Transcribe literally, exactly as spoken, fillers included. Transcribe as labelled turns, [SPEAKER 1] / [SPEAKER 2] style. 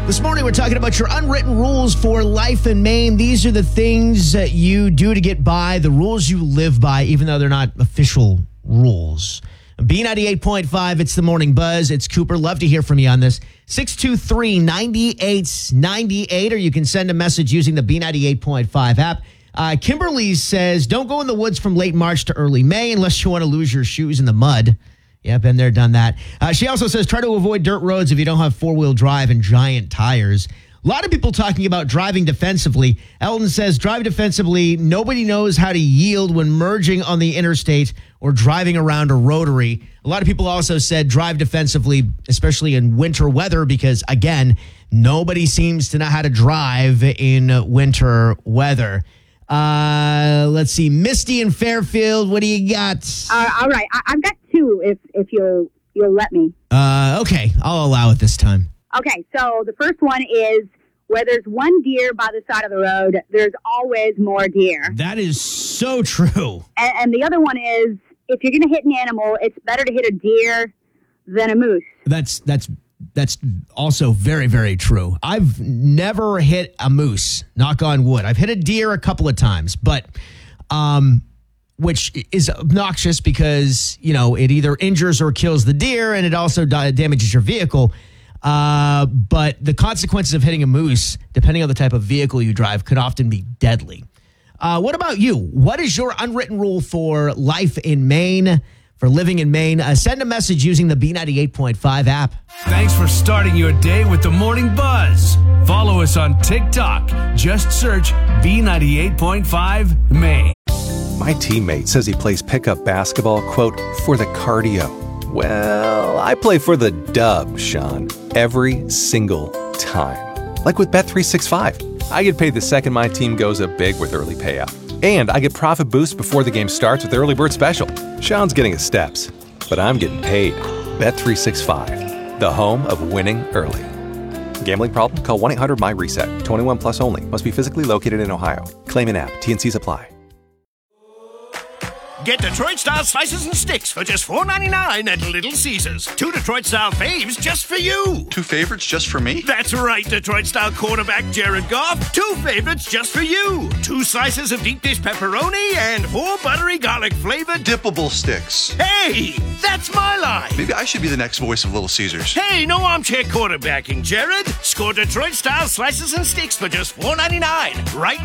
[SPEAKER 1] This morning, we're talking about your unwritten rules for life in Maine. These are the things that you do to get by, the rules you live by, even though they're not official rules. B ninety-eight point five, it's the Morning Buzz. It's Cooper. Love to hear from you on this. six two three, nine eight nine eight, or you can send a message using the B ninety-eight point five app. Uh, Kimberly says, don't go in the woods from late March to early May unless you want to lose your shoes in the mud. Yeah, been there, done that. Uh, she also says, try to avoid dirt roads if you don't have four-wheel drive and giant tires. A lot of people talking about driving defensively. Eldon says, drive defensively. Nobody knows how to yield when merging on the interstate or driving around a rotary. A lot of people also said drive defensively, especially in winter weather, because, again, nobody seems to know how to drive in winter weather. Uh, let's see. Misty in Fairfield, what do you got?
[SPEAKER 2] Uh, all right. I- I've got two, if if you'll, you'll let me.
[SPEAKER 1] Uh, okay. I'll allow it this time.
[SPEAKER 2] Okay, so the first one is where there's one deer by the side of the road, there's always more deer.
[SPEAKER 1] That is so true.
[SPEAKER 2] And, and the other one is if you're going to hit an animal, it's better to hit a deer than a moose.
[SPEAKER 1] That's that's that's also very, very true. I've never hit a moose, knock on wood. I've hit a deer a couple of times, but um, which is obnoxious because, you know, it either injures or kills the deer, and it also da- damages your vehicle. Uh, but the consequences of hitting a moose, depending on the type of vehicle you drive, could often be deadly. Uh, what about you? What is your unwritten rule for life in Maine, for living in Maine? Uh, send a message using the B ninety-eight point five app.
[SPEAKER 3] Thanks for starting your day with the Morning Buzz. Follow us on TikTok. Just search B ninety-eight point five Maine.
[SPEAKER 4] My teammate says he plays pickup basketball, quote, for the cardio. Well, I play for the dub, Sean, every single time. Like with Bet three sixty-five. I get paid the second my team goes up big with early payout. And I get profit boost before the game starts with the early bird special. Sean's getting his steps, but I'm getting paid. Bet three sixty-five, the home of winning early. Gambling problem? Call one eight hundred M Y reset. twenty-one plus only. Must be physically located in Ohio. Claim in app. T and Cs apply.
[SPEAKER 5] Get Detroit-style slices and sticks for just four ninety-nine at Little Caesars. Two Detroit-style faves just for you.
[SPEAKER 6] Two favorites just for me?
[SPEAKER 5] That's right, Detroit-style quarterback Jared Goff. Two favorites just for you. Two slices of deep dish pepperoni and four buttery garlic-flavored
[SPEAKER 6] Dippable sticks.
[SPEAKER 5] Hey, that's my line.
[SPEAKER 6] Maybe I should be the next voice of Little Caesars.
[SPEAKER 5] Hey, no armchair quarterbacking, Jared. Score Detroit-style slices and sticks for just four ninety-nine. Right